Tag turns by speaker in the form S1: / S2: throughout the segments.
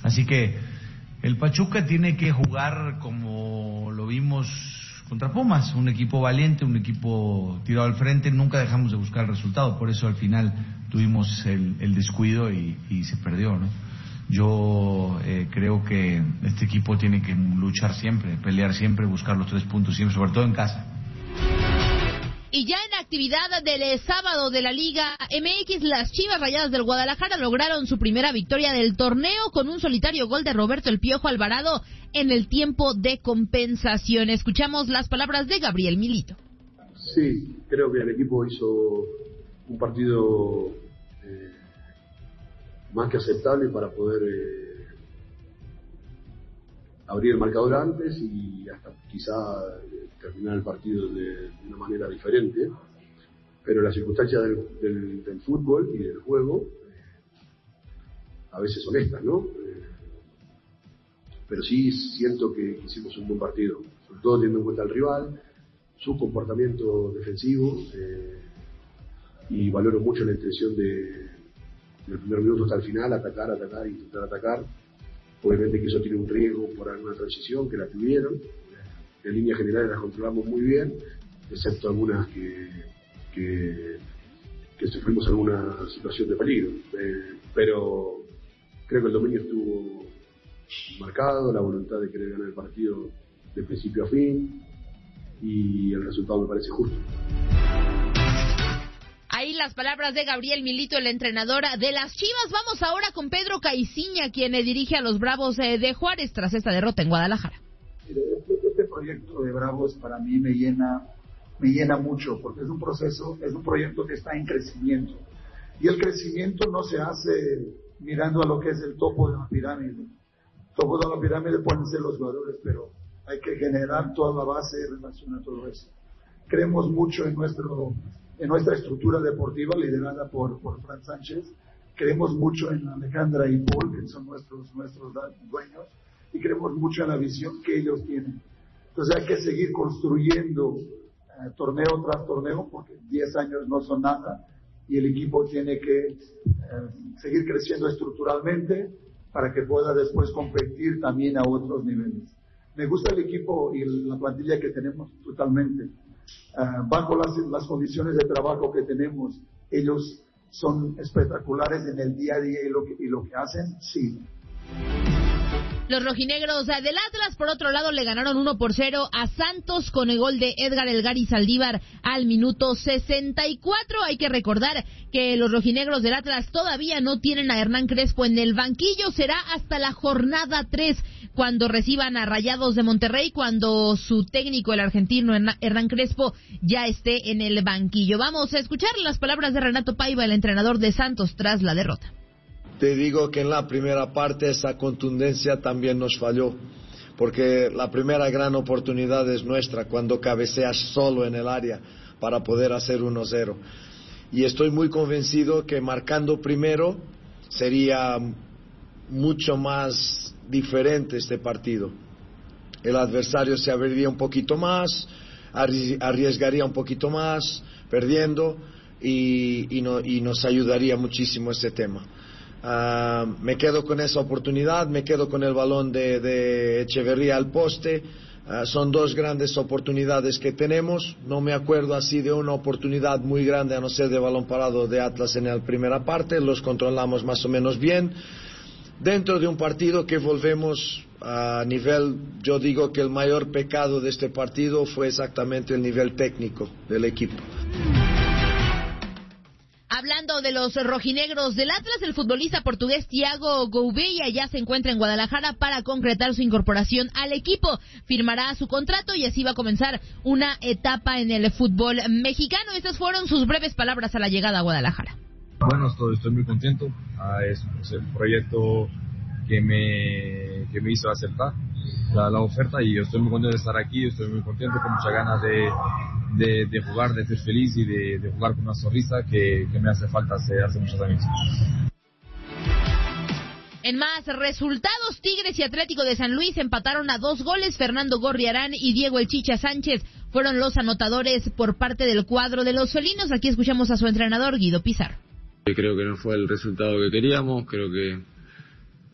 S1: Así que el Pachuca tiene que jugar como lo vimos contra Pumas, un equipo valiente, un equipo tirado al frente. Nunca dejamos de buscar el resultado, por eso al final tuvimos el descuido y se perdió, ¿no? Yo creo que este equipo tiene que luchar siempre, pelear siempre, buscar los 3 puntos siempre, sobre todo en casa.
S2: Y ya en actividad del sábado de la Liga MX, las Chivas Rayadas del Guadalajara lograron su primera victoria del torneo con un solitario gol de Roberto El Piojo Alvarado en el tiempo de compensación. Escuchamos las palabras de Gabriel Milito.
S3: Sí, creo que el equipo hizo un partido más que aceptable para poder abrir el marcador antes y hasta quizá terminar el partido de una manera diferente, pero las circunstancias del fútbol y del juego a veces son estas, ¿no? Pero sí siento que hicimos un buen partido, sobre todo teniendo en cuenta al rival, su comportamiento defensivo, y valoro mucho la intención del primer minuto hasta el final, atacar, intentar atacar. Obviamente que eso tiene un riesgo por alguna transición, que la tuvieron. En líneas generales las controlamos muy bien, excepto algunas que sufrimos alguna situación de peligro. Pero creo que el dominio estuvo marcado, la voluntad de querer ganar el partido de principio a fin, y el resultado me parece justo.
S2: Ahí las palabras de Gabriel Milito, el entrenador de las Chivas. Vamos ahora con Pedro Caiciña, quien dirige a los Bravos de Juárez tras esta derrota en Guadalajara.
S4: Este proyecto de Bravos para mí me llena mucho, porque es un proceso, es un proyecto que está en crecimiento. Y el crecimiento no se hace mirando a lo que es el topo de la pirámide. El topo de la pirámide pueden ser los jugadores, pero hay que generar toda la base en relación a todo eso. Creemos mucho en nuestra estructura deportiva liderada por Fran Sánchez. Creemos mucho en Alejandra y Paul, que son nuestros dueños, y creemos mucho en la visión que ellos tienen. Entonces hay que seguir construyendo torneo tras torneo, porque 10 años no son nada, y el equipo tiene que seguir creciendo estructuralmente para que pueda después competir también a otros niveles. Me gusta el equipo y la plantilla que tenemos totalmente. Bajo las condiciones de trabajo que tenemos, ellos son espectaculares en el día a día y lo que hacen, sí.
S2: Los rojinegros del Atlas, por otro lado, le ganaron 1-0 a Santos con el gol de Edgar Elgari Saldívar al minuto 64. Hay que recordar que los rojinegros del Atlas todavía no tienen a Hernán Crespo en el banquillo. Será hasta la jornada 3 cuando reciban a Rayados de Monterrey, cuando su técnico, el argentino Hernán Crespo, ya esté en el banquillo. Vamos a escuchar las palabras de Renato Paiva, el entrenador de Santos, tras la derrota.
S5: Te digo que en la primera parte esa contundencia también nos falló, porque la primera gran oportunidad es nuestra cuando cabeceas solo en el área para poder hacer 1-0. Y estoy muy convencido que marcando primero sería mucho más diferente este partido. El adversario se abriría un poquito más, arriesgaría un poquito más, perdiendo, y nos ayudaría muchísimo ese tema. Me quedo con esa oportunidad, me quedo con el balón de Echeverría al poste. Son 2 grandes oportunidades que tenemos. No me acuerdo así de una oportunidad muy grande, a no ser de balón parado de Atlas en la primera parte. Los controlamos más o menos bien. Dentro de un partido que volvemos a nivel, yo digo que el mayor pecado de este partido fue exactamente el nivel técnico del equipo.
S2: Hablando de los rojinegros del Atlas, el futbolista portugués Thiago Gouveia ya se encuentra en Guadalajara para concretar su incorporación al equipo. Firmará su contrato y así va a comenzar una etapa en el fútbol mexicano. Estas fueron sus breves palabras a la llegada a Guadalajara.
S6: Bueno, estoy muy contento. Es el proyecto que me hizo aceptar la oferta, y yo estoy muy contento de estar aquí. Estoy muy contento, con muchas ganas de jugar, de ser feliz y de jugar con una sonrisa que me hace falta hace muchos años.
S2: En más resultados, Tigres y Atlético de San Luis empataron a 2 goles. Fernando Gorriarán y Diego El Chicha Sánchez fueron los anotadores por parte del cuadro de los felinos. Aquí escuchamos a su entrenador, Guido Pizarro.
S7: Creo que no fue el resultado que queríamos, creo que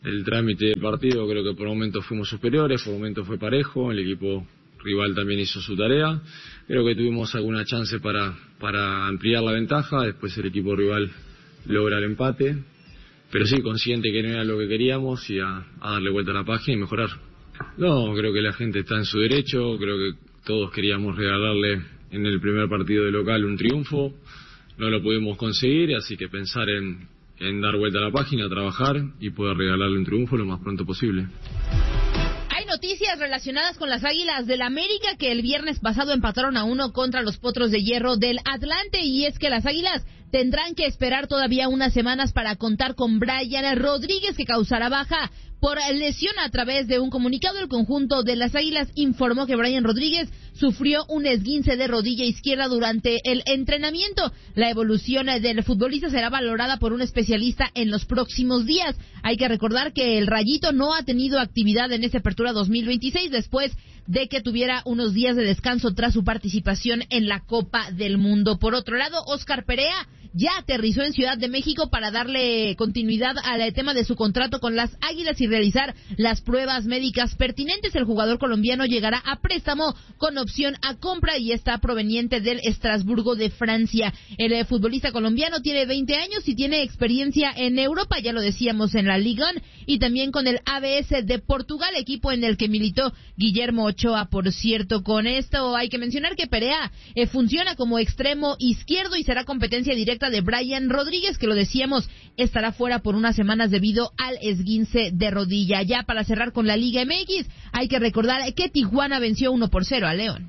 S6: el trámite del partido creo que por momentos fuimos superiores, por momentos fue parejo, el equipo rival también hizo su tarea, creo que tuvimos alguna chance para ampliar la ventaja, después el equipo rival logra el empate, pero sí, consciente que no era lo que queríamos y a darle vuelta a la página y mejorar. No, creo que la gente está en su derecho, creo que todos queríamos regalarle en el primer partido de local un triunfo, no lo pudimos conseguir, así que pensar en dar vuelta a la página, trabajar y poder regalarle un triunfo lo más pronto posible.
S2: Hay noticias relacionadas con las Águilas del América que el viernes pasado empataron 1 contra los Potros de Hierro del Atlante, y es que las Águilas tendrán que esperar todavía unas semanas para contar con Brian Rodríguez, que causará baja por lesión. A través de un comunicado, el conjunto de las Águilas informó que Brian Rodríguez sufrió un esguince de rodilla izquierda durante el entrenamiento. La evolución del futbolista será valorada por un especialista en los próximos días. Hay que recordar que el Rayito no ha tenido actividad en esta apertura 2026 después de que tuviera unos días de descanso tras su participación en la Copa del Mundo. Por otro lado, Óscar Perea ya aterrizó en Ciudad de México para darle continuidad al tema de su contrato con las Águilas y realizar las pruebas médicas pertinentes. El jugador colombiano llegará a préstamo con opción a compra y está proveniente del Estrasburgo de Francia. El futbolista colombiano tiene 20 años y tiene experiencia en Europa, ya lo decíamos, en la Liga 1 y también con el ABS de Portugal, equipo en el que militó Guillermo Ochoa, por cierto. Con esto hay que mencionar que Perea funciona como extremo izquierdo y será competencia directa de Brian Rodríguez, que lo decíamos, estará fuera por unas semanas debido al esguince de rodilla. Ya para cerrar con la Liga MX, hay que recordar que Tijuana venció 1-0 a León.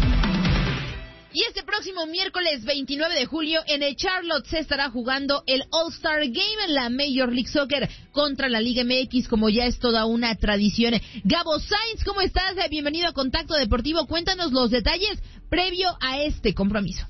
S2: Y este próximo miércoles 29 de julio en el Charlotte se estará jugando el All-Star Game en la Major League Soccer contra la Liga MX, como ya es toda una tradición. Gabo Sainz, ¿cómo estás? Bienvenido a Contacto Deportivo. Cuéntanos los detalles previo a este compromiso.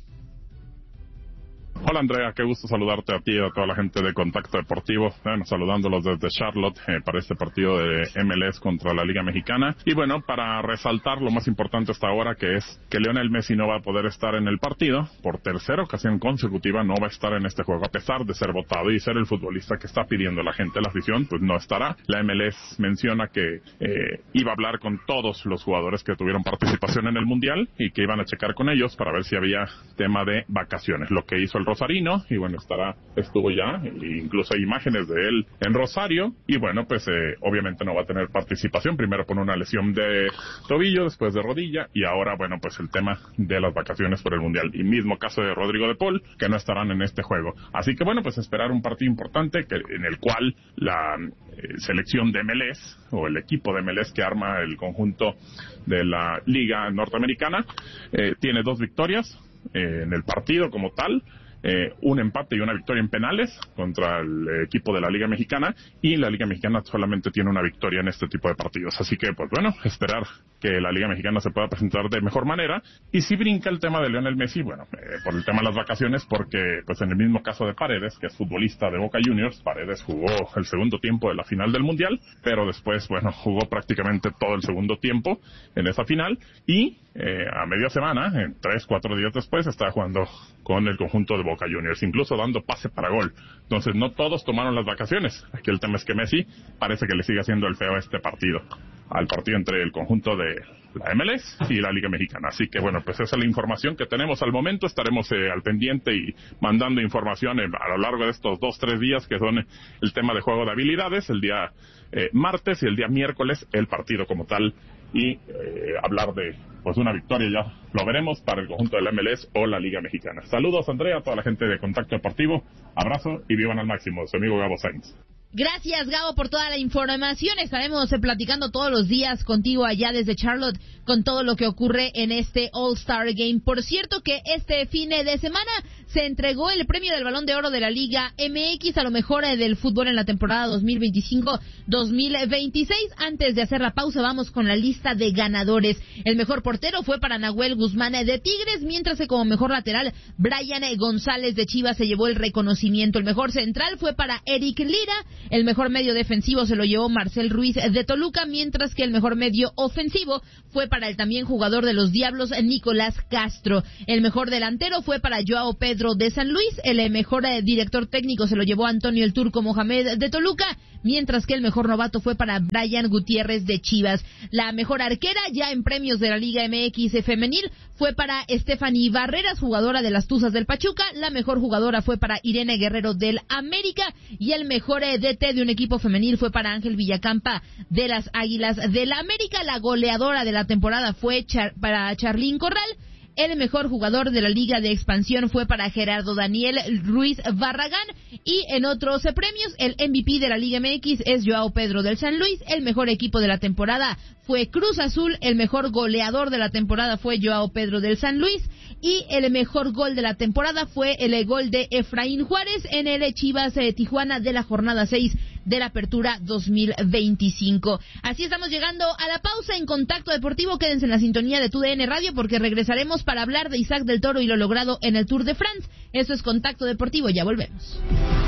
S7: Hola Andrea, qué gusto saludarte a ti y a toda la gente de Contacto Deportivo. Bueno, saludándolos desde Charlotte para este partido de MLS contra la Liga Mexicana. Y bueno, para resaltar lo más importante hasta ahora, que es que Lionel Messi no va a poder estar en el partido. Por tercera ocasión consecutiva no va a estar en este juego, a pesar de ser votado y ser el futbolista que está pidiendo la gente, la afición, pues no estará. La MLS menciona que iba a hablar con todos los jugadores que tuvieron participación en el Mundial y que iban a checar con ellos para ver si había tema de vacaciones, lo que hizo el Rosarino, y bueno, estuvo ya, incluso hay imágenes de él en Rosario, y bueno, pues obviamente no va a tener participación, primero por una lesión de tobillo, después de rodilla, y ahora, bueno, pues el tema de las vacaciones por el Mundial, y mismo caso de Rodrigo de Paul, que no estarán en este juego. Así que bueno, pues esperar un partido importante en el cual la selección de MLS, o el equipo de MLS que arma el conjunto de la Liga Norteamericana, tiene 2 victorias en el partido como tal, un empate y una victoria en penales contra el equipo de la Liga Mexicana, y la Liga Mexicana solamente tiene una victoria en este tipo de partidos. Así que, pues bueno, esperar que la Liga Mexicana se pueda presentar de mejor manera. Y si brinca el tema de Lionel Messi, bueno, por el tema de las vacaciones, porque pues en el mismo caso de Paredes, que es futbolista de Boca Juniors, Paredes jugó el segundo tiempo de la final del Mundial, pero después, bueno, jugó prácticamente todo el segundo tiempo en esa final, y a media semana, 3-4 días después, estaba jugando con el conjunto de Boca Juniors, incluso dando pase para gol. Entonces no todos tomaron las vacaciones. Aquí el tema es que Messi parece que le sigue haciendo el feo este partido, al partido entre el conjunto de la MLS y la Liga Mexicana. Así que bueno, pues esa es la información que tenemos al momento. Estaremos al pendiente y mandando información a lo largo de estos 2-3 días, que son el tema de juego de habilidades, el día martes, y el día miércoles el partido como tal, y hablar de pues una victoria, ya lo veremos, para el conjunto de la MLS o la Liga Mexicana. Saludos, Andrea, a toda la gente de Contacto Deportivo, abrazo y vivan al máximo. Su amigo Gabo Sainz.
S2: Gracias, Gabo, por toda la información. Estaremos platicando todos los días contigo allá desde Charlotte con todo lo que ocurre en este All-Star Game. Por cierto que este fin de semana se entregó el premio del Balón de Oro de la Liga MX a lo mejor del fútbol en la temporada 2025-2026. Antes de hacer la pausa, vamos con la lista de ganadores. El mejor portero fue para Nahuel Guzmán de Tigres, mientras que como mejor lateral, Brian González de Chivas se llevó el reconocimiento. El mejor central fue para Eric Lira. El mejor medio defensivo se lo llevó Marcel Ruiz de Toluca, mientras que el mejor medio ofensivo fue para el también jugador de los Diablos, Nicolás Castro. El mejor delantero fue para Joao Pedro Pedro de San Luis. El mejor director técnico se lo llevó Antonio el Turco Mohamed de Toluca, mientras que el mejor novato fue para Brian Gutiérrez de Chivas. La mejor arquera, ya en premios de la Liga MX femenil, fue para Stephanie Barreras, jugadora de las Tuzas del Pachuca. La mejor jugadora fue para Irene Guerrero del América, y el mejor DT de un equipo femenil fue para Ángel Villacampa de las Águilas del América. La goleadora de la temporada fue para Charlín Corral. El mejor jugador de la Liga de Expansión fue para Gerardo Daniel Ruiz Barragán. Y en otros premios, el MVP de la Liga MX es Joao Pedro del San Luis. El mejor equipo de la temporada fue Cruz Azul. El mejor goleador de la temporada fue Joao Pedro del San Luis. Y el mejor gol de la temporada fue el gol de Efraín Juárez en el Chivas Tijuana de la jornada 6 de la Apertura 2025. Así estamos llegando a la pausa en Contacto Deportivo. Quédense en la sintonía de TUDN Radio, porque regresaremos para hablar de Isaac del Toro y lo logrado en el Tour de France. Eso es Contacto Deportivo, ya volvemos.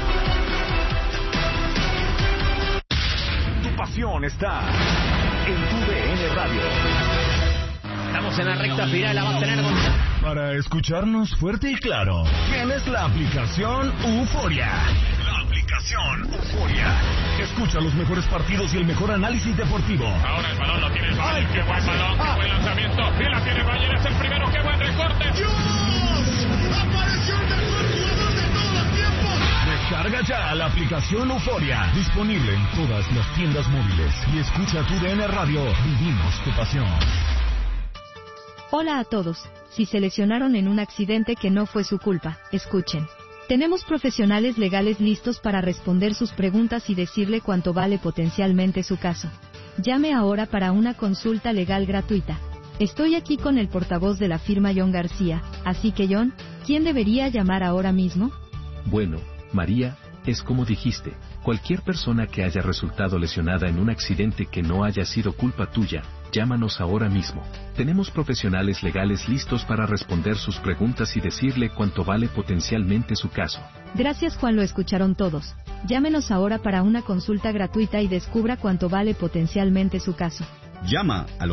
S8: Tu pasión está en TUDN Radio. Estamos en la recta final, la va a tener para escucharnos fuerte y claro. Tienes la aplicación Euforia. La aplicación Euforia. Escucha los mejores partidos y el mejor análisis deportivo.
S9: Ahora el balón lo tiene el Bayern. ¡Qué buen balón! ¡Qué buen lanzamiento! ¡Bien la tiene Bayern! ¡Es el primero! ¡Qué buen recorte!
S8: ¡Dios! ¡Apareció el mejor jugador de todos los tiempos! Descarga ya la aplicación Euforia. Disponible en todas las tiendas móviles. Y escucha TUDN Radio. Vivimos tu pasión.
S10: Hola a todos. Si se lesionaron en un accidente que no fue su culpa, escuchen. Tenemos profesionales legales listos para responder sus preguntas y decirle cuánto vale potencialmente su caso. Llame ahora para una consulta legal gratuita. Estoy aquí con el portavoz de la firma John García, así que John, ¿quién debería llamar ahora mismo?
S11: Bueno, María, es como dijiste, cualquier persona que haya resultado lesionada en un accidente que no haya sido culpa tuya, llámanos ahora mismo. Tenemos profesionales legales listos para responder sus preguntas y decirle cuánto vale potencialmente su caso.
S10: Gracias, Juan, lo escucharon todos. Llámenos ahora para una consulta gratuita y descubra cuánto vale potencialmente su caso.
S12: Llama al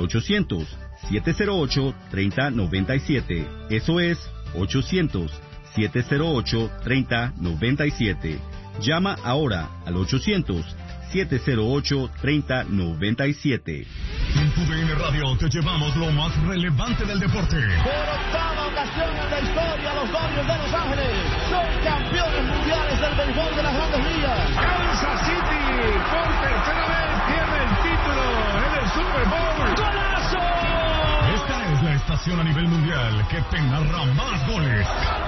S12: 800-708-3097. Eso es 800-708-3097. Llama ahora al 800-708-3097.
S8: En TUDN Radio te llevamos lo más relevante del deporte.
S13: Por octava ocasión en la historia, los Dodgers de Los Ángeles son campeones mundiales del béisbol de las Grandes Ligas.
S14: Kansas City por tercera vez pierde el título en el Super Bowl.
S13: ¡Golazo!
S8: Esta es la estación a nivel mundial que te narra más goles.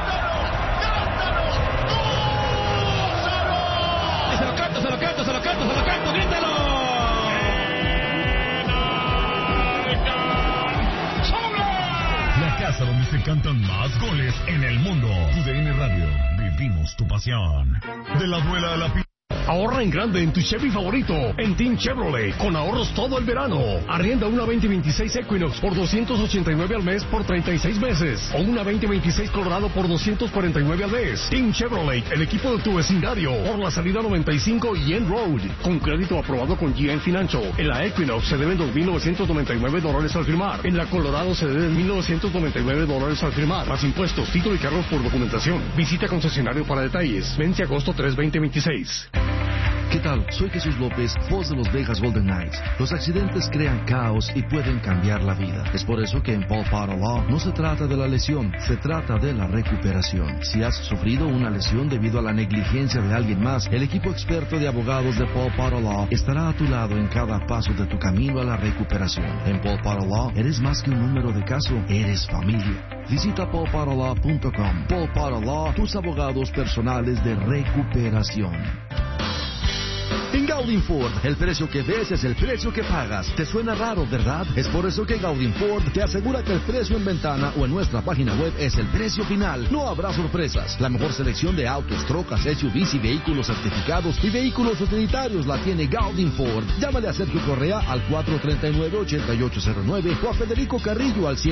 S13: Se lo canto, grítalo.
S8: La casa donde se cantan más goles en el mundo. TUDN Radio, vivimos tu pasión. De la abuela a la pista.
S15: Ahorra en grande en tu Chevy favorito, en Team Chevrolet, con ahorros todo el verano. Arrienda una 2026 Equinox por $289 al mes por 36 meses. O una 2026 Colorado por $249 al mes. Team Chevrolet, el equipo de tu vecindario, por la salida 95 y End Road. Con crédito aprobado con GM Financial. En la Equinox se deben $2,999 al firmar. En la Colorado se deben $1,999 al firmar. Más impuestos, título y cargos por documentación. Visita concesionario para detalles. Vence agosto 3, 2026.
S16: ¿Qué tal? Soy Jesús López, voz de los Vegas Golden Knights. Los accidentes crean caos y pueden cambiar la vida. Es por eso que en Paul Potter Law no se trata de la lesión, se trata de la recuperación. Si has sufrido una lesión debido a la negligencia de alguien más, el equipo experto de abogados de Paul Potter Law estará a tu lado en cada paso de tu camino a la recuperación. En Paul Potter Law eres más que un número de caso, eres familia. Visita paulpotterlaw.com. Paul Potter Law, tus abogados personales de recuperación. En Gaudin Ford, el precio que ves es el precio que pagas. ¿Te suena raro, verdad? Es por eso que Gaudin Ford te asegura que el precio en ventana o en nuestra página web es el precio final. No habrá sorpresas. La mejor selección de autos, trocas, SUVs y vehículos certificados y vehículos utilitarios la tiene Gaudin Ford. Llámale a Sergio Correa al 439-8809 o a Federico Carrillo al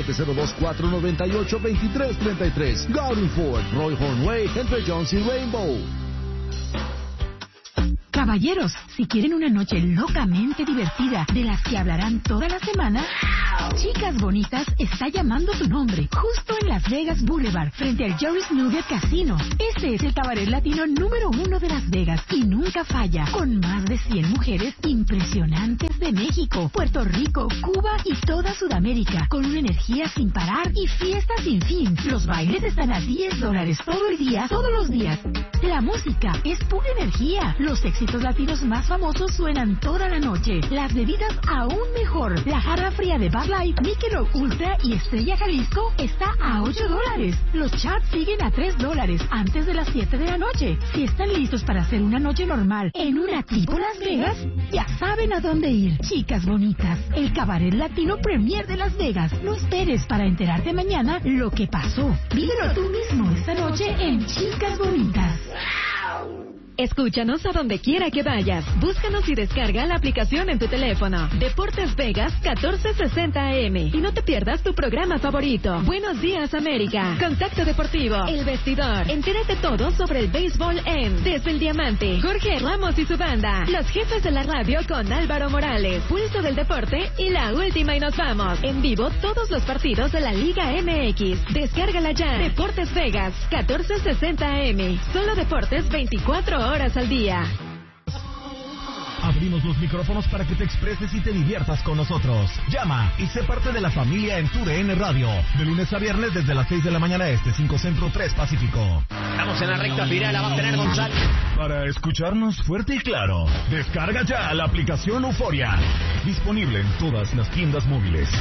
S16: 702-498-2333. Gaudin Ford, Roy Hornway, entre Jones y Rainbow.
S17: Caballeros, si quieren una noche locamente divertida, de las que hablarán toda la semana, Chicas Bonitas está llamando tu nombre, justo en Las Vegas Boulevard, frente al Joris Nugget Casino. Este es el cabaret latino número 1 de Las Vegas y nunca falla, con más de 100 mujeres impresionantes de México, Puerto Rico, Cuba y toda Sudamérica, con una energía sin parar y fiesta sin fin. Los bailes están a $10 todo el día, todos los días. La música es pura energía. Los éxitos latinos más famosos suenan toda la noche. Las bebidas aún mejor. La jarra fría de Bud Light, Michelob Ultra y Estrella Jalisco está a $8. Los charts siguen a $3 antes de las 7 de la noche. Si están listos para hacer una noche normal en una tipo Las Vegas, ya saben a dónde ir. Chicas Bonitas, el cabaret latino premier de Las Vegas. No esperes para enterarte mañana lo que pasó. Vívelo tú mismo esta noche en Chicas Bonitas.
S18: Escúchanos a donde quiera que vayas. Búscanos y descarga la aplicación en tu teléfono. Deportes Vegas 1460 AM. Y no te pierdas tu programa favorito. Buenos días, América. Contacto Deportivo. El Vestidor. Entérate todo sobre el béisbol en Desde el Diamante. Jorge Ramos y su banda. Los jefes de la radio con Álvaro Morales. Pulso del Deporte y la última y nos vamos. En vivo todos los partidos de la Liga MX. Descárgala ya. Deportes Vegas 1460 AM. Solo deportes 24 horas al día.
S8: Abrimos los micrófonos para que te expreses y te diviertas con nosotros. Llama y sé parte de la familia en TUDN Radio. De lunes a viernes desde las 6 de la mañana este, 5 Centro, 3 Pacífico.
S19: Estamos en la recta final, la va a tener González.
S8: Para escucharnos fuerte y claro, descarga ya la aplicación Euforia. Disponible en todas las tiendas móviles.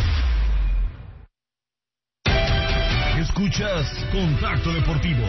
S8: Escuchas Contacto Deportivo.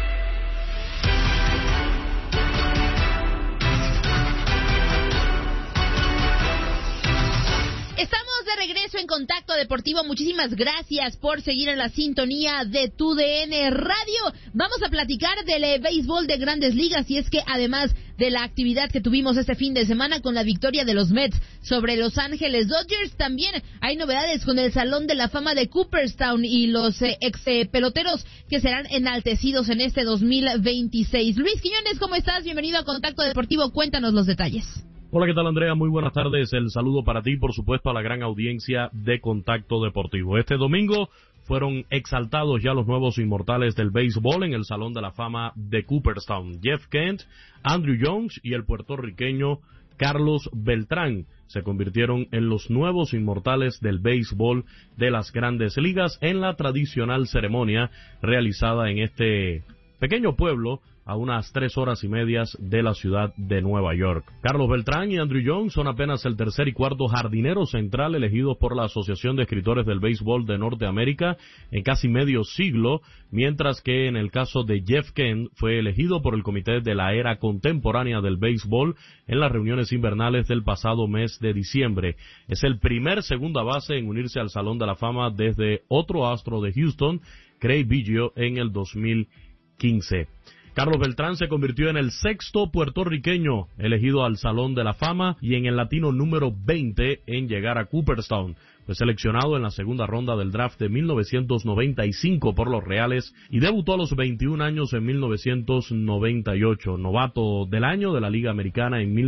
S2: Estamos de regreso en Contacto Deportivo. Muchísimas gracias por seguir en la sintonía de TUDN Radio. Vamos a platicar del béisbol de Grandes Ligas, y es que además de la actividad que tuvimos este fin de semana con la victoria de los Mets sobre Los Ángeles Dodgers, también hay novedades con el Salón de la Fama de Cooperstown y los ex peloteros que serán enaltecidos en este 2026. Luis Quiñones, ¿cómo estás? Bienvenido a Contacto Deportivo. Cuéntanos los detalles.
S20: Hola, ¿qué tal, Andrea? Muy buenas tardes. El saludo para ti, por supuesto, a la gran audiencia de Contacto Deportivo. Este domingo fueron exaltados ya los nuevos inmortales del béisbol en el Salón de la Fama de Cooperstown. Jeff Kent, Andrew Jones y el puertorriqueño Carlos Beltrán se convirtieron en los nuevos inmortales del béisbol de las Grandes Ligas en la tradicional ceremonia realizada en este pequeño pueblo a unas 3 horas y media de la ciudad de Nueva York. Carlos Beltrán y Andrew Jones son apenas el tercer y cuarto jardinero central elegidos por la Asociación de Escritores del Béisbol de Norteamérica en casi medio siglo, mientras que en el caso de Jeff Kent fue elegido por el Comité de la Era Contemporánea del Béisbol en las reuniones invernales del pasado mes de diciembre. Es el primer segunda base en unirse al Salón de la Fama desde otro astro de Houston, Craig Biggio, en el 2015. Carlos Beltrán se convirtió en el sexto puertorriqueño elegido al Salón de la Fama y en el latino número 20 en llegar a Cooperstown. Fue seleccionado en la segunda ronda del draft de 1995 por los Reales y debutó a los 21 años en 1998, novato del año de la Liga Americana en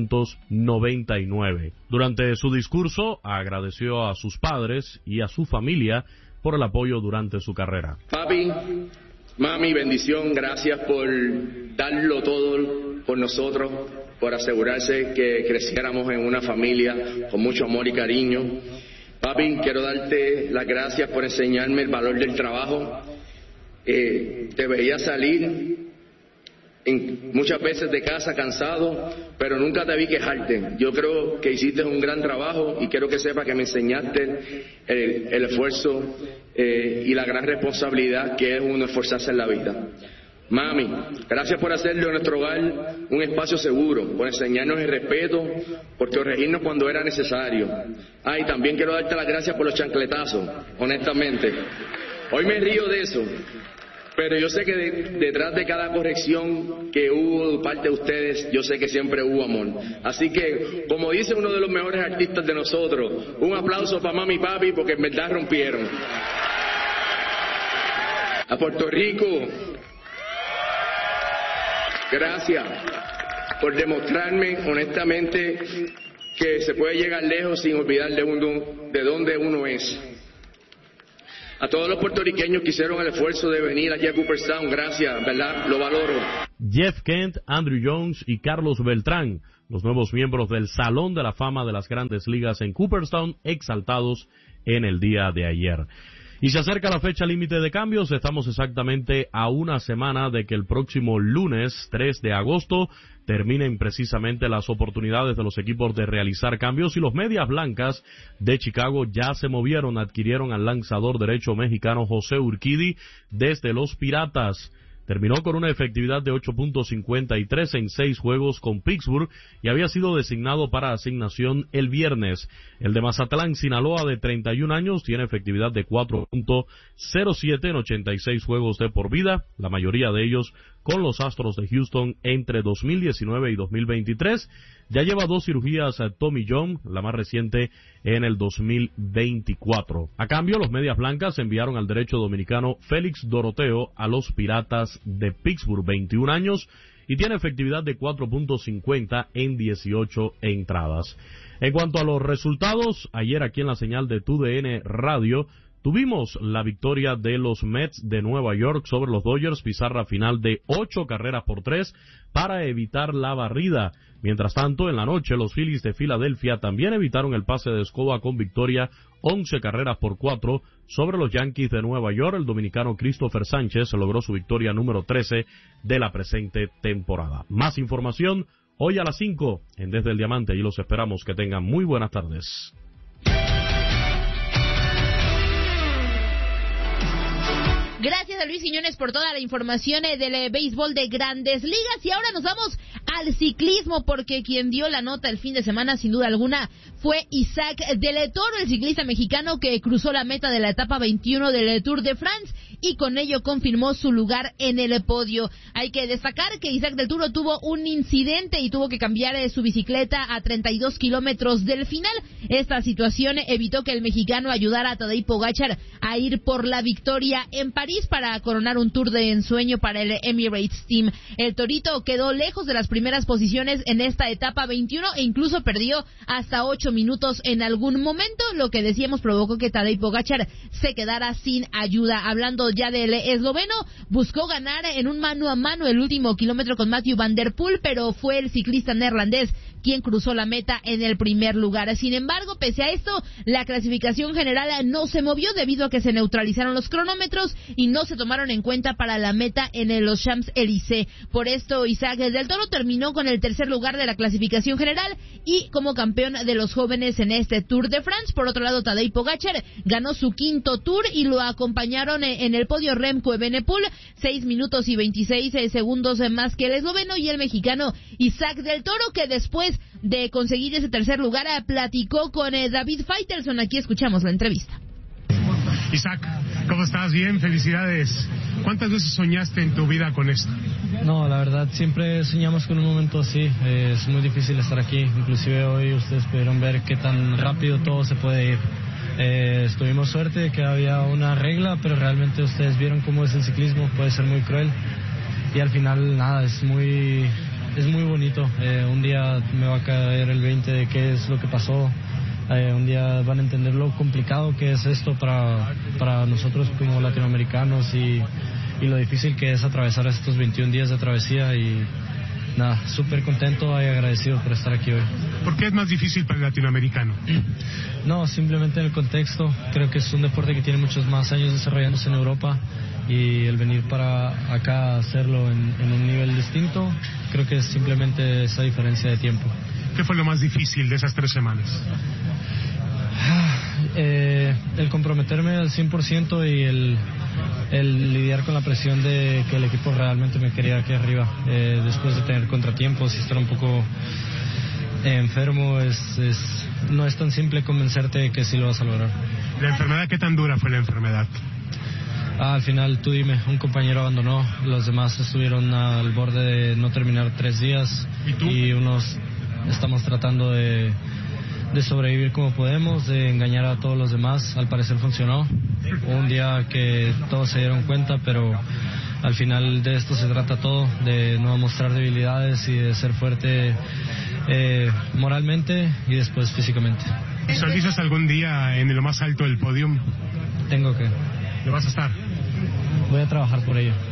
S20: 1999. Durante su discurso agradeció a sus padres y a su familia por el apoyo durante su carrera.
S21: Papi, mami, bendición, gracias por darlo todo por nosotros, por asegurarse que creciéramos en una familia con mucho amor y cariño. Papi, quiero darte las gracias por enseñarme el valor del trabajo. Te veía salir muchas veces de casa cansado, pero nunca te vi quejarte. Yo creo que hiciste un gran trabajo y quiero que sepas que me enseñaste el esfuerzo y la gran responsabilidad que es uno esforzarse en la vida. Mami, gracias por hacer de nuestro hogar un espacio seguro, por enseñarnos el respeto, por corregirnos cuando era necesario. Y también quiero darte las gracias por los chancletazos, honestamente. Hoy me río de eso, pero yo sé que detrás de cada corrección que hubo de parte de ustedes, yo sé que siempre hubo amor. Así que, como dice uno de los mejores artistas de nosotros, un aplauso para mami y papi porque en verdad rompieron. A Puerto Rico, gracias. por demostrarme honestamente que se puede llegar lejos sin olvidar de dónde uno es. A todos los puertorriqueños que hicieron el esfuerzo de venir aquí a Cooperstown, gracias, ¿verdad? Lo valoro.
S20: Jeff Kent, Andrew Jones y Carlos Beltrán, los nuevos miembros del Salón de la Fama de las Grandes Ligas en Cooperstown, exaltados en el día de ayer. Y se acerca la fecha límite de cambios. Estamos exactamente a una semana de que el próximo lunes 3 de agosto terminen precisamente las oportunidades de los equipos de realizar cambios, y los Medias Blancas de Chicago ya se movieron, adquirieron al lanzador derecho mexicano José Urquidy desde los Piratas. Terminó con una efectividad de 8.53 en 6 juegos con Pittsburgh y había sido designado para asignación el viernes. El de Mazatlán, Sinaloa, de 31 años, tiene efectividad de 4.07 en 86 juegos de por vida, la mayoría de ellos con los Astros de Houston entre 2019 y 2023. Ya lleva 2 cirugías a Tommy John, la más reciente en el 2024. A cambio, los Medias Blancas enviaron al derecho dominicano Félix Doroteo a los Piratas de Pittsburgh, 21 años, y tiene efectividad de 4.50 en 18 entradas. En cuanto a los resultados, ayer aquí en la señal de TUDN Radio, tuvimos la victoria de los Mets de Nueva York sobre los Dodgers, pizarra final de 8-3 para evitar la barrida. Mientras tanto, en la noche, los Phillies de Filadelfia también evitaron el pase de escoba con victoria 11-4 sobre los Yankees de Nueva York. El dominicano Christopher Sánchez logró su victoria número 13 de la presente temporada. Más información hoy a las 5 en Desde el Diamante, y los esperamos. Que tengan muy buenas tardes.
S2: Gracias a Luis Quiñones por toda la información del béisbol de Grandes Ligas. Y ahora nos vamos al ciclismo, porque quien dio la nota el fin de semana, sin duda alguna, fue Isaac Del Toro, el ciclista mexicano que cruzó la meta de la etapa 21 del Tour de France y con ello confirmó su lugar en el podio. Hay que destacar que Isaac Del Toro tuvo un incidente y tuvo que cambiar su bicicleta a 32 kilómetros del final. Esta situación evitó que el mexicano ayudara a Tadej Pogačar a ir por la victoria en París para coronar un Tour de ensueño para el Emirates Team. El Torito quedó lejos de las primeras posiciones en esta etapa 21 e incluso perdió hasta 8 minutos en algún momento, lo que decíamos provocó que Tadej Pogačar se quedara sin ayuda. Hablando ya del esloveno, buscó ganar en un mano a mano el último kilómetro con Mathieu van der Poel, pero fue el ciclista neerlandés quien cruzó la meta en el primer lugar. Sin embargo, pese a esto, la clasificación general no se movió debido a que se neutralizaron los cronómetros y no se tomaron en cuenta para la meta en los Champs-Élysées. Por esto, Isaac Del Toro terminó con el tercer lugar de la clasificación general y como campeón de los jóvenes en este Tour de France. Por otro lado, Tadej Pogačar ganó su quinto Tour y lo acompañaron en el podio Remco Evenepoel, 6 minutos y 26 segundos más que el esloveno, y el mexicano Isaac Del Toro, que después de conseguir ese tercer lugar platicó con David Faitelson. Aquí escuchamos la entrevista.
S1: Isaac, ¿cómo estás? Bien, felicidades. ¿Cuántas veces soñaste en tu vida con esto?
S22: No, la verdad, siempre soñamos con un momento así. Es muy difícil estar aquí. Inclusive hoy ustedes pudieron ver qué tan rápido todo se puede ir. Tuvimos suerte de que había una regla, pero realmente ustedes vieron cómo es el ciclismo. Puede ser muy cruel. Y al final, nada, es muy bonito. Un día me va a caer el 20 de qué es lo que pasó. Un día van a entender lo complicado que es esto para nosotros como latinoamericanos y lo difícil que es atravesar estos 21 días de travesía. Y nada, súper contento y agradecido por estar aquí hoy.
S1: ¿Por qué es más difícil para el latinoamericano?
S22: No, simplemente en el contexto. Creo que es un deporte que tiene muchos más años desarrollándose en Europa, y el venir para acá a hacerlo en un nivel distinto, creo que es simplemente esa diferencia de tiempo.
S1: ¿Qué fue lo más difícil de esas 3 semanas?
S22: El comprometerme al 100% y el lidiar con la presión de que el equipo realmente me quería aquí arriba. Después de tener contratiempos y estar un poco enfermo, no es tan simple convencerte de que sí lo vas a lograr.
S1: ¿La enfermedad qué tan dura fue la enfermedad?
S22: Al final, tú dime, un compañero abandonó, los demás estuvieron al borde de no terminar 3 días.
S1: ¿Y tú?
S22: Y unos estamos tratando de sobrevivir como podemos, de engañar a todos los demás. Al parecer funcionó. Un día que todos se dieron cuenta, pero al final de esto se trata todo, de no mostrar debilidades y de ser fuerte moralmente y después físicamente.
S1: ¿Visualizas algún día en lo más alto del podium?
S22: Tengo que.
S1: ¿Lo vas a estar?
S22: Voy a trabajar por ello.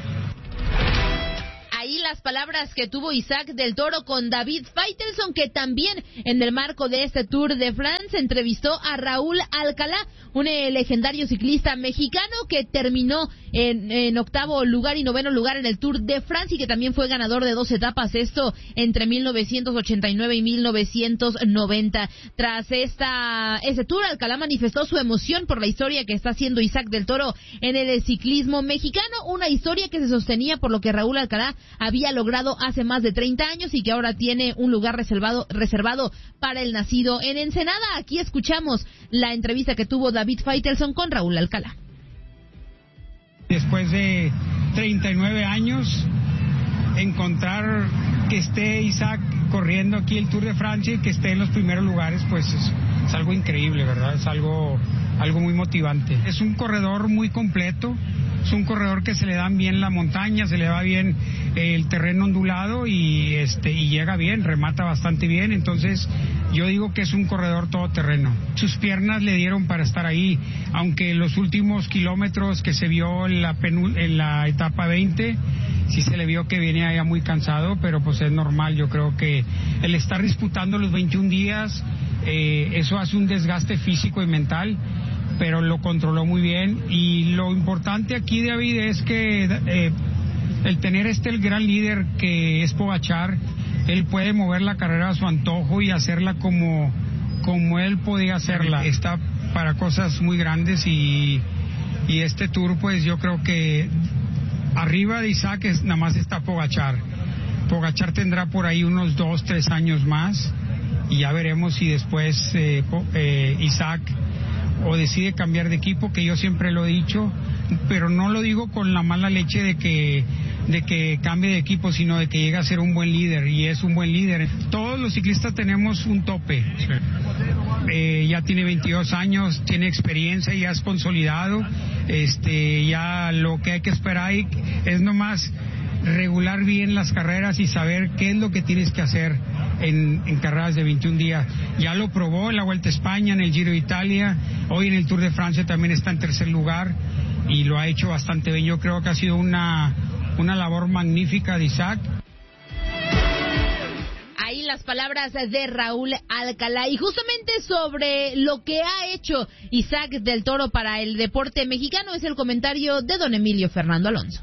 S2: Ahí las palabras que tuvo Isaac del Toro con David Faitelson, que también en el marco de este Tour de France entrevistó a Raúl Alcalá, un legendario ciclista mexicano que terminó en octavo lugar y noveno lugar en el Tour de France y que también fue ganador de 2 etapas, esto entre 1989 y 1990. Tras ese Tour, Alcalá manifestó su emoción por la historia que está haciendo Isaac del Toro en el ciclismo mexicano, una historia que se sostenía por lo que Raúl Alcalá había logrado hace más de 30 años y que ahora tiene un lugar reservado para el nacido en Ensenada. Aquí escuchamos la entrevista que tuvo David Faitelson con Raúl Alcalá.
S3: Después de 39 años, encontrar que esté Isaac corriendo aquí el Tour de Francia y que esté en los primeros lugares, pues es algo increíble, ¿verdad? Es algo muy motivante. Es un corredor muy completo, es un corredor que se le dan bien la montaña, se le va bien el terreno ondulado y llega bien, remata bastante bien, entonces yo digo que es un corredor todoterreno. Sus piernas le dieron para estar ahí, aunque los últimos kilómetros que se vio en la etapa 20, sí se le vio que venía ya muy cansado, pero pues es normal. Yo creo que el estar disputando los 21 días, eso hace un desgaste físico y mental, pero lo controló muy bien. Y lo importante aquí, David, es que el tener el gran líder que es Pogačar, él puede mover la carrera a su antojo y hacerla como él podía hacerla. Está para cosas muy grandes y este Tour, pues yo creo que arriba de Isaac nada más está Pogačar. Pogačar tendrá por ahí unos 2-3 años más y ya veremos si después Isaac o decide cambiar de equipo, que yo siempre lo he dicho, pero no lo digo con la mala leche de que cambie de equipo, sino de que llegue a ser un buen líder, y es un buen líder. Todos los ciclistas tenemos un tope. Sí. Ya tiene 22 años, tiene experiencia, ya es consolidado, ya lo que hay que esperar es nomás regular bien las carreras y saber qué es lo que tienes que hacer en carreras de 21 días. Ya lo probó en la Vuelta a España, en el Giro de Italia, hoy en el Tour de Francia también está en tercer lugar y lo ha hecho bastante bien. Yo creo que ha sido una labor magnífica de Isaac.
S2: Ahí las palabras de Raúl Alcalá. Y justamente sobre lo que ha hecho Isaac del Toro para el deporte mexicano es el comentario de don Emilio Fernando Alonso.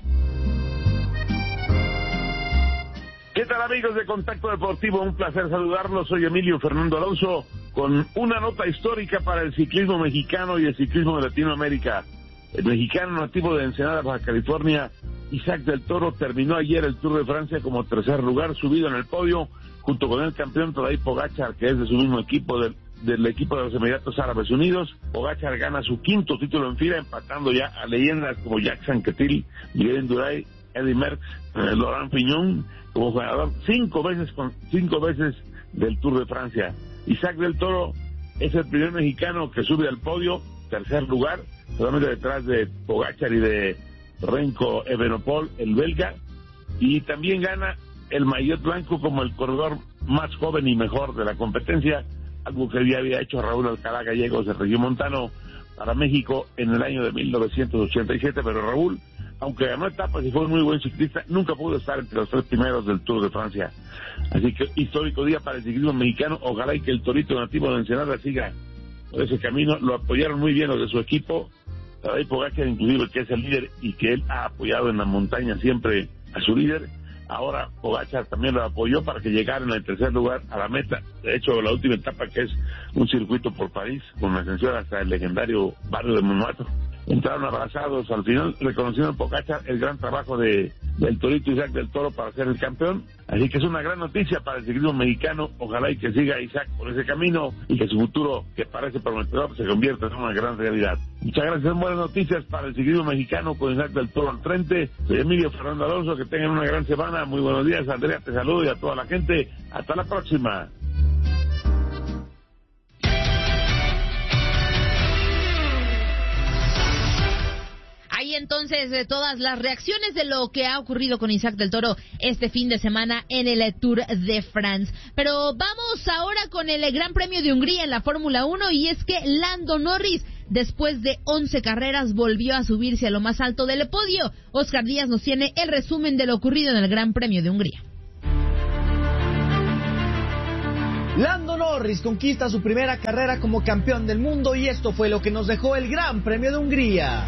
S4: ¿Qué tal, amigos de Contacto Deportivo? Un placer saludarlos. Soy Emilio Fernando Alonso con una nota histórica para el ciclismo mexicano y el ciclismo de Latinoamérica. El mexicano nativo de Ensenada, Baja California, Isaac del Toro, terminó ayer el Tour de Francia como tercer lugar, subido en el podio, junto con el campeón Tadej Pogačar, que es de su mismo equipo, del equipo de los Emiratos Árabes Unidos. Pogačar gana su 5º título en fila, empatando ya a leyendas como Jacques Anquetil, Miguel Indurain, Eddy Merckx, Laurent Fignon, como ganador 5 veces del Tour de Francia. Isaac del Toro es el primer mexicano que sube al podio, tercer lugar, solamente detrás de Pogačar y de Renko Evenepoel, el belga, y también gana el maillot blanco como el corredor más joven y mejor de la competencia, algo que ya había hecho Raúl Alcalá Gallegos de Regiomontano para México en el año de 1987, pero Raúl, aunque ganó etapas y fue un muy buen ciclista, nunca pudo estar entre los 3 primeros del Tour de Francia. Así que histórico día para el ciclismo mexicano. Ojalá y que el torito nativo de Ensenada siga por ese camino. Lo apoyaron muy bien los de su equipo, Tadej Pogačar inclusive, que es el líder y que él ha apoyado en la montaña siempre a su líder. Ahora Pogačar también lo apoyó para que llegara en el tercer lugar a la meta. De hecho, la última etapa, que es un circuito por París, con una ascensión hasta el legendario barrio de Montmartre, entraron abrazados al final, reconociendo en Pogačar el gran trabajo del torito Isaac del Toro para ser el campeón. Así que es una gran noticia para el ciclismo mexicano. Ojalá y que siga Isaac por ese camino y que su futuro, que parece prometedor, se convierta en una gran realidad. Muchas gracias. Buenas noticias para el ciclismo mexicano con Isaac del Toro al frente. Soy Emilio Fernando Alonso. Que tengan una gran semana. Muy buenos días, Andrea. Te saludo, y a toda la gente. Hasta la próxima.
S2: Ahí entonces entonces de todas las reacciones de lo que ha ocurrido con Isaac del Toro este fin de semana en el Tour de France. Pero vamos ahora con el Gran Premio de Hungría en la Fórmula 1, y es que Lando Norris, después de 11 carreras, volvió a subirse a lo más alto del podio. Oscar Díaz nos tiene el resumen de lo ocurrido en el Gran Premio de Hungría.
S5: Lando Norris conquista su primera carrera como campeón del mundo, y esto fue lo que nos dejó el Gran Premio de Hungría.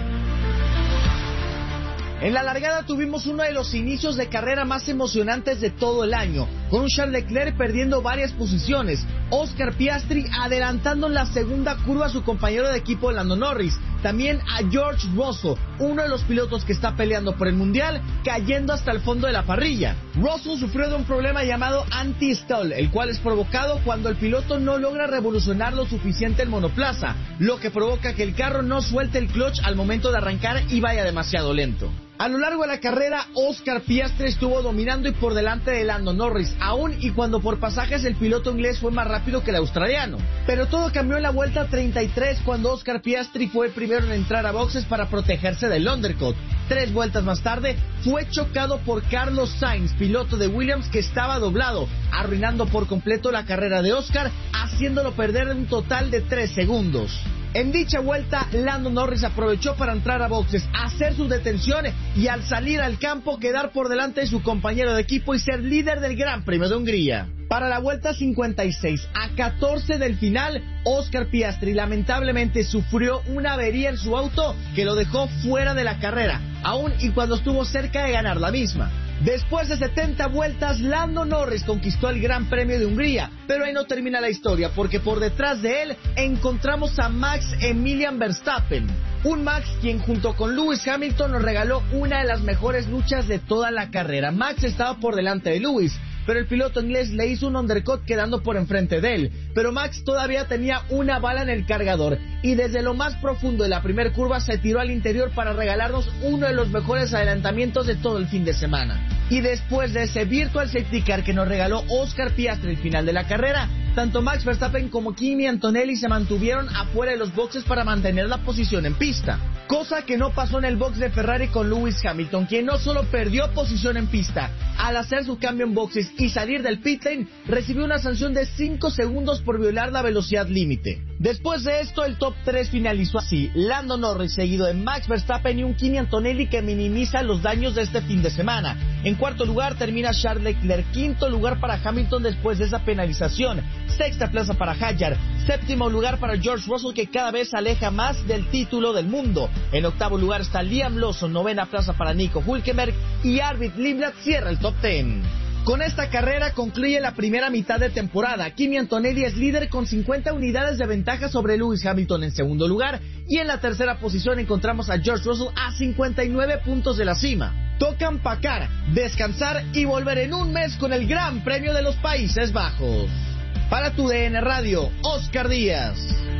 S5: En la largada tuvimos uno de los inicios de carrera más emocionantes de todo el año, con un Charles Leclerc perdiendo varias posiciones, Oscar Piastri adelantando en la segunda curva a su compañero de equipo Lando Norris, también a George Russell, uno de los pilotos que está peleando por el mundial, cayendo hasta el fondo de la parrilla. Russell sufrió de un problema llamado anti-stall, el cual es provocado cuando el piloto no logra revolucionar lo suficiente el monoplaza, lo que provoca que el carro no suelte el clutch al momento de arrancar y vaya demasiado lento. A lo largo de la carrera, Oscar Piastri estuvo dominando y por delante de Lando Norris, aún y cuando por pasajes el piloto inglés fue más rápido que el australiano. Pero todo cambió en la vuelta 33 cuando Oscar Piastri fue el primero en entrar a boxes para protegerse del undercut. 3 vueltas más tarde, fue chocado por Carlos Sainz, piloto de Williams, que estaba doblado, arruinando por completo la carrera de Oscar, haciéndolo perder un total de 3 segundos. En dicha vuelta, Lando Norris aprovechó para entrar a boxes, hacer su detención y al salir al campo quedar por delante de su compañero de equipo y ser líder del Gran Premio de Hungría. Para la vuelta 56, a 14 del final, Oscar Piastri lamentablemente sufrió una avería en su auto que lo dejó fuera de la carrera, aun y cuando estuvo cerca de ganar la misma. Después de 70 vueltas, Lando Norris conquistó el Gran Premio de Hungría, pero ahí no termina la historia, porque por detrás de él encontramos a Max Emilian Verstappen. Un Max quien junto con Lewis Hamilton nos regaló una de las mejores luchas de toda la carrera. Max estaba por delante de Lewis, pero el piloto inglés le hizo un undercut quedando por enfrente de él. Pero Max todavía tenía una bala en el cargador y desde lo más profundo de la primera curva se tiró al interior para regalarnos uno de los mejores adelantamientos de todo el fin de semana. Y después de ese virtual safety car que nos regaló Oscar Piastri al final de la carrera, tanto Max Verstappen como Kimi Antonelli se mantuvieron afuera de los boxes para mantener la posición en pista. Cosa que no pasó en el box de Ferrari con Lewis Hamilton, quien no solo perdió posición en pista, al hacer su cambio en boxes y salir del pit lane, recibió una sanción de 5 segundos por violar la velocidad límite. Después de esto, el top 3 finalizó así: Lando Norris, seguido de Max Verstappen y un Kimi Antonelli que minimiza los daños de este fin de semana. En cuarto lugar termina Charles Leclerc, quinto lugar para Hamilton después de esa penalización, sexta plaza para Hadjar, séptimo lugar para George Russell, que cada vez se aleja más del título del mundo. En octavo lugar está Liam Lawson, novena plaza para Nico Hülkenberg, y Arvid Lindblad cierra el top 10. Con esta carrera concluye la primera mitad de temporada. Kimi Antonelli es líder con 50 unidades de ventaja sobre Lewis Hamilton en segundo lugar, y en la tercera posición encontramos a George Russell a 59 puntos de la cima. Toca empacar, descansar y volver en un mes con el Gran Premio de los Países Bajos. Para tu DN Radio, Oscar Díaz.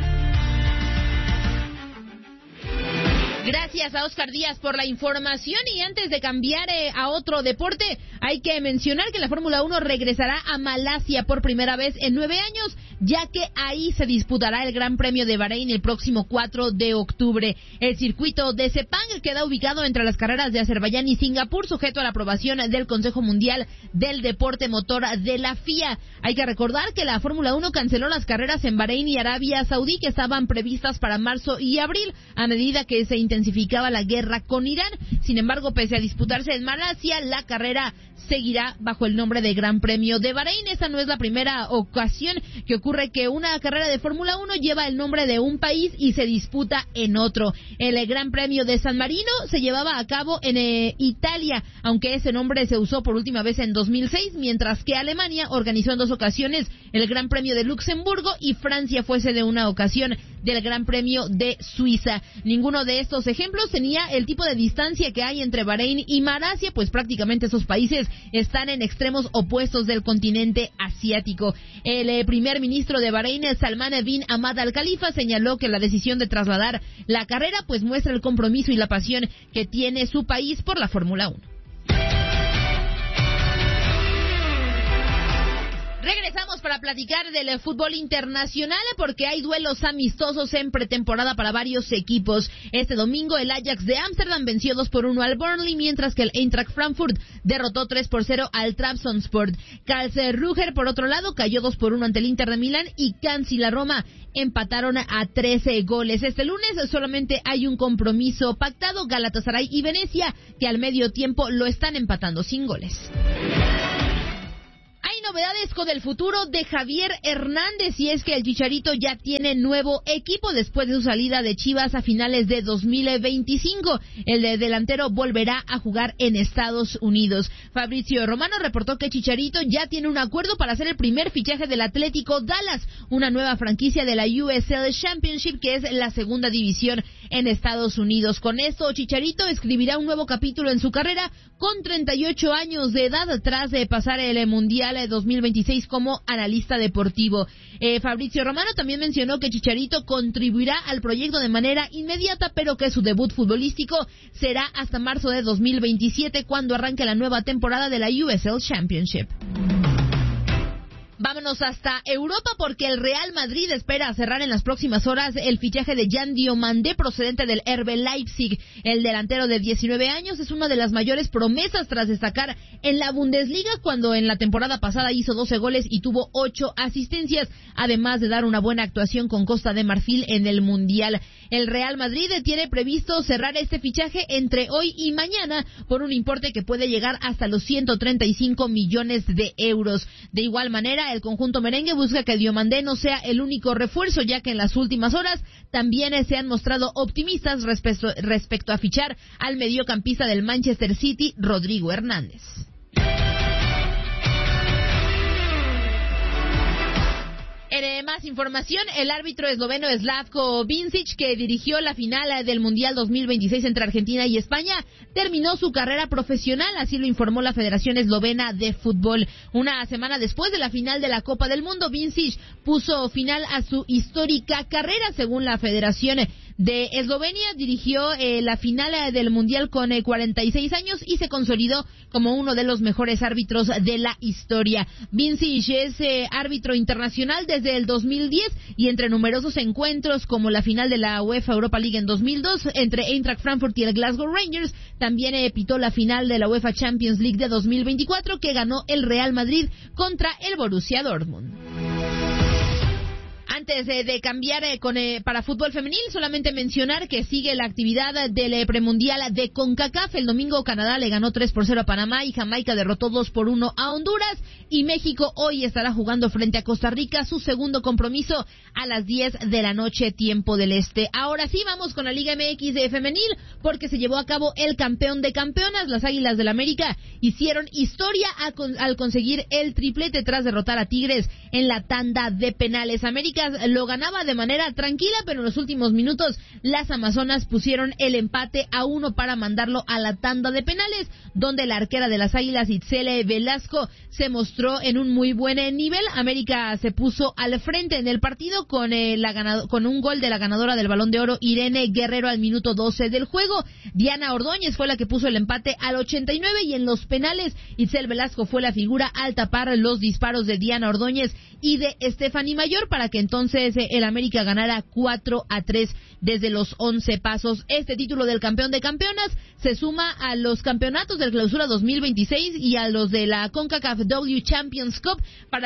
S2: Gracias a Oscar Díaz por la información, y antes de cambiar a otro deporte, hay que mencionar que la Fórmula 1 regresará a Malasia por primera vez en 9 años, ya que ahí se disputará el Gran Premio de Bahrein el próximo 4 de octubre. El circuito de Sepang queda ubicado entre las carreras de Azerbaiyán y Singapur, sujeto a la aprobación del Consejo Mundial del Deporte Motor de la FIA. Hay que recordar que la Fórmula 1 canceló las carreras en Bahrein y Arabia Saudí, que estaban previstas para marzo y abril, a medida que se intensificaba la guerra con Irán. Sin embargo, pese a disputarse en Malasia, la carrera seguirá bajo el nombre de Gran Premio de Bahrein. Esta no es la primera ocasión que ocurre que una carrera de Fórmula 1 lleva el nombre de un país y se disputa en otro. El Gran Premio de San Marino se llevaba a cabo en Italia, aunque ese nombre se usó por última vez en 2006, mientras que Alemania organizó en 2 ocasiones el Gran Premio de Luxemburgo y Francia fue sede de una ocasión del Gran Premio de Suiza. Ninguno de estos ejemplos tenía el tipo de distancia que hay entre Bahrein y Malasia, pues prácticamente esos países están en extremos opuestos del continente asiático. El primer ministro de Bahrein, Salman bin Ahmad Al Khalifa, señaló que la decisión de trasladar la carrera pues muestra el compromiso y la pasión que tiene su país por la Fórmula 1. Regresamos para platicar del fútbol internacional porque hay duelos amistosos en pretemporada para varios equipos. Este domingo el Ajax de Ámsterdam venció 2-1 al Burnley, mientras que el Eintracht Frankfurt derrotó 3-0 al Trabzonspor. Karlsruhe, por otro lado, cayó 2-1 ante el Inter de Milán y Cannes y la Roma empataron a 13 goles. Este lunes solamente hay un compromiso pactado, Galatasaray y Venecia, que al medio tiempo lo están empatando sin goles. Hay novedades con el futuro de Javier Hernández, y es que el Chicharito ya tiene nuevo equipo después de su salida de Chivas a finales de 2025. El delantero volverá a jugar en Estados Unidos. Fabrizio Romano reportó que Chicharito ya tiene un acuerdo para hacer el primer fichaje del Atlético Dallas, una nueva franquicia de la USL Championship, que es la segunda división en Estados Unidos. Con esto, Chicharito escribirá un nuevo capítulo en su carrera con 38 años de edad tras de pasar el Mundial 2026 como analista deportivo. Fabrizio Romano también mencionó que Chicharito contribuirá al proyecto de manera inmediata, pero que su debut futbolístico será hasta marzo de 2027, cuando arranque la nueva temporada de la USL Championship. Vámonos hasta Europa porque el Real Madrid espera cerrar en las próximas horas el fichaje de Jan Diomandé, procedente del RB Leipzig. El delantero de 19 años es una de las mayores promesas tras destacar en la Bundesliga, cuando en la temporada pasada hizo 12 goles y tuvo 8 asistencias, además de dar una buena actuación con Costa de Marfil en el Mundial. El Real Madrid tiene previsto cerrar este fichaje entre hoy y mañana por un importe que puede llegar hasta los 135 millones de euros. De igual manera, el conjunto merengue busca que Diomandé no sea el único refuerzo, ya que en las últimas horas también se han mostrado optimistas respecto a fichar al mediocampista del Manchester City, Rodrigo Hernández. En más información, el árbitro esloveno Slavko Vincic, que dirigió la final del Mundial 2026 entre Argentina y España, terminó su carrera profesional, así lo informó la Federación Eslovena de Fútbol. Una semana después de la final de la Copa del Mundo, Vincic puso final a su histórica carrera. Según la Federación de Eslovenia, dirigió la final del Mundial con 46 años y se consolidó como uno de los mejores árbitros de la historia. Vincic es árbitro internacional desde el 2010 y entre numerosos encuentros como la final de la UEFA Europa League en 2002 entre Eintracht Frankfurt y el Glasgow Rangers, también pitó la final de la UEFA Champions League de 2024 que ganó el Real Madrid contra el Borussia Dortmund. Antes de cambiar para fútbol femenil, solamente mencionar que sigue la actividad del premundial de CONCACAF. El domingo Canadá le ganó 3-0 a Panamá y Jamaica derrotó 2-1 a Honduras. Y México hoy estará jugando frente a Costa Rica su segundo compromiso a las 10 de la noche, tiempo del este. Ahora sí, vamos con la Liga MX de femenil porque se llevó a cabo el campeón de campeonas. Las Águilas del América hicieron historia al conseguir el triplete tras derrotar a Tigres en la tanda de penales. América lo ganaba de manera tranquila, pero en los últimos minutos las Amazonas pusieron el empate a 1 para mandarlo a la tanda de penales, donde la arquera de las Águilas, Itzele Velasco, se mostró en un muy buen nivel. América se puso al frente en el partido con un gol de la ganadora del Balón de Oro, Irene Guerrero, al minuto 12 del juego. Diana Ordóñez fue la que puso el empate al 89 y en los penales Itzele Velasco fue la figura al tapar los disparos de Diana Ordóñez y de Stephanie Mayor para que entonces el América ganara 4-3 desde los 11 pasos. Este título del campeón de campeonas se suma a los campeonatos del Clausura 2026 y a los de la CONCACAF W Champions Cup para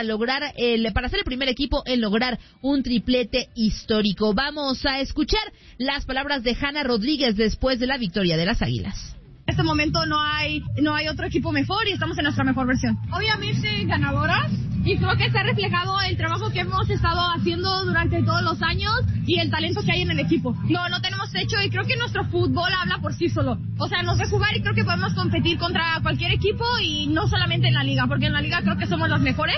S2: ser el primer equipo en lograr un triplete histórico. Vamos a escuchar las palabras de Hanna Rodríguez después de la victoria de las Águilas.
S6: En este momento no hay otro equipo mejor y estamos en nuestra mejor versión. Obviamente ganadoras, y creo que está reflejado el trabajo que hemos estado haciendo durante todos los años y el talento que hay en el equipo. No tenemos techo y creo que nuestro fútbol habla por sí solo. O sea, nos ve jugar y creo que podemos competir contra cualquier equipo y no solamente en la liga, porque en la liga creo que somos los mejores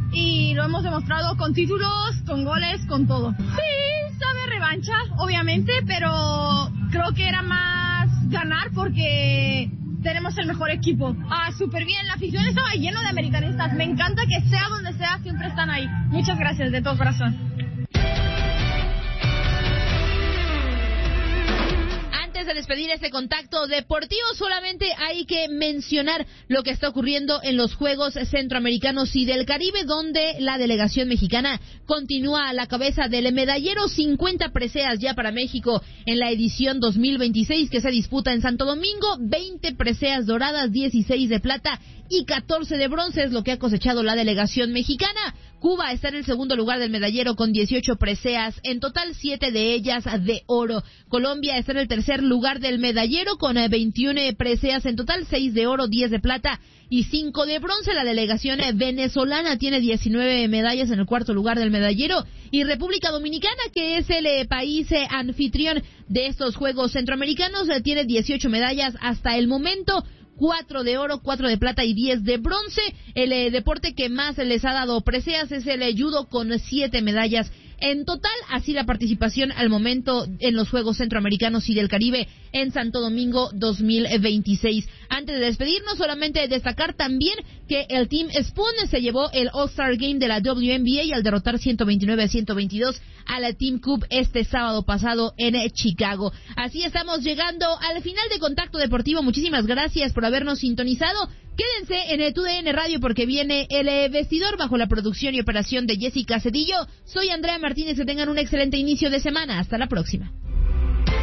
S6: y lo hemos demostrado con títulos, con goles, con todo. Sí, sabe revancha, obviamente, pero creo que era más ganar porque tenemos el mejor equipo. Súper bien, la afición estaba lleno de americanistas. Me encanta que sea donde sea, siempre están ahí. Muchas gracias, de todo corazón.
S2: Antes de despedir este contacto deportivo. Solamente hay que mencionar lo que está ocurriendo en los Juegos Centroamericanos y del Caribe, donde la delegación mexicana continúa a la cabeza del medallero. 50 preseas ya para México en la edición 2026 que se disputa en Santo Domingo. 20 preseas doradas, 16 de plata y 14 de bronce es lo que ha cosechado la delegación mexicana. Cuba está en el segundo lugar del medallero con 18 preseas, en total 7 de ellas de oro. Colombia está en el tercer lugar del medallero con 21 preseas, en total 6 de oro, 10 de plata y 5 de bronce. La delegación venezolana tiene 19 medallas en el cuarto lugar del medallero, y República Dominicana, que es el país anfitrión de estos Juegos Centroamericanos, tiene 18 medallas hasta el momento. 4 de oro, 4 de plata y 10 de bronce. El deporte que más les ha dado preseas es el judo con 7 medallas en total. Así la participación al momento en los Juegos Centroamericanos y del Caribe en Santo Domingo 2026. Antes de despedirnos, solamente destacar también que el Team Spoon se llevó el All-Star Game de la WNBA al derrotar 129-122 a la Team Cup este sábado pasado en Chicago. Así estamos llegando al final de Contacto Deportivo. Muchísimas gracias por habernos sintonizado. Quédense en el TUDN Radio porque viene el Vestidor bajo la producción y operación de Jessica Cedillo. Soy Andrea Martínez, que tengan un excelente inicio de semana. Hasta la próxima.